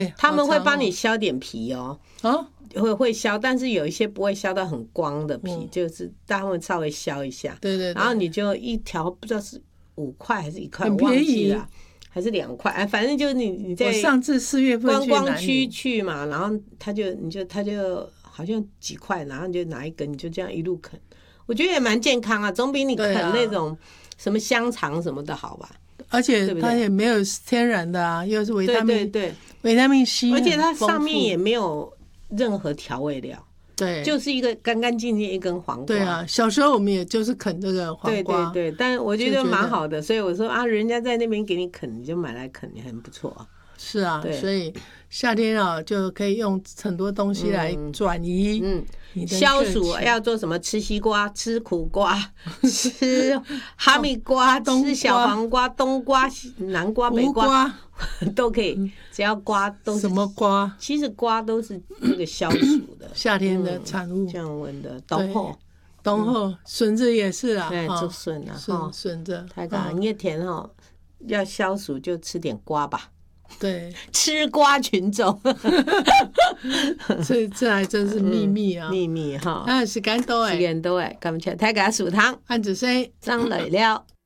他们会帮你削点皮哦，会削，但是有一些不会削到很光的皮，就是他们稍微削一下， 对， 然后你就一条不知道是5块还是1块， 很便宜了，还是2块，反正就是你在我上次4月份观光区去嘛，然后他就好像几块，然后你就拿一根，你就这样一路啃，我觉得也蛮健康啊，总比你啃那种什么香肠什么的好吧。 而且它也没有天然的啊，又是维他命， 对， 维他命 C， 而且它上面也没有任何调味料， 对， 就是一个干干净净一根黄瓜。 对啊，小时候我们也就是啃这个黄瓜， 对，但我觉得蛮好的，所以我说啊，人家在那边给你啃，你就买来啃，也很不错啊。 是啊，所以夏天啊就可以用很多东西来转移。 消暑要做什么？吃西瓜，吃苦瓜，吃哈密瓜，吃小黄瓜、冬瓜、南瓜、北瓜都可以，只要瓜都是什么瓜？ 其实瓜都是那个消暑的， 夏天的产物。 降温的冬后笋子也是啊， 对，做笋啊， 笋子太干，你也甜哦，要消暑就吃点瓜吧。 对， 吃瓜群众， 这还真是秘密啊！ 秘密哈， 時間到誒， 咁大家數湯， 晏子生張來了。